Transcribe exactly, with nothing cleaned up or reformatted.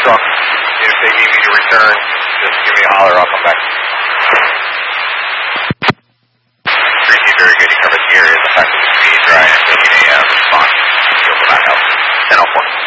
truck. If they need me to return, just give me a holler, I'll come back. Appreciate very good. You covered the area. The fact that the speed right at fifteen A M response. You'll go back out. ten oh four.